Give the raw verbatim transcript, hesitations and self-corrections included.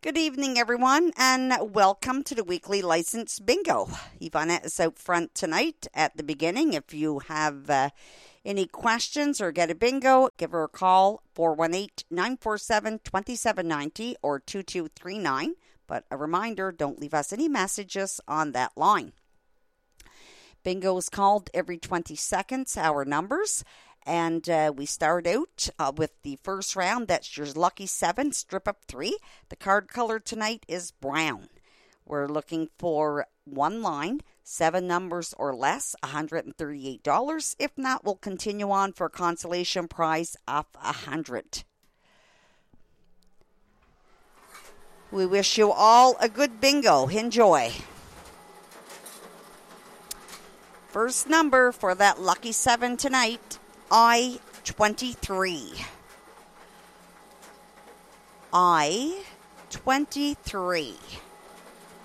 Good evening, everyone, and welcome to the weekly license bingo. Yvonne is out front tonight at the beginning. If you have uh, any questions or get a bingo, give her a call, four one eight, nine four seven, two seven nine zero or two two three nine. But a reminder, don't leave us any messages on that line. Bingo is called every twenty seconds, our numbers. And uh, we start out uh, with the first round. That's your lucky seven, strip up three. The card color tonight is brown. We're looking for one line, seven numbers or less, one hundred thirty-eight dollars. If not, we'll continue on for a consolation prize of one hundred dollars. We wish you all a good bingo. Enjoy. First number for that lucky seven tonight, I twenty-three. I twenty-three.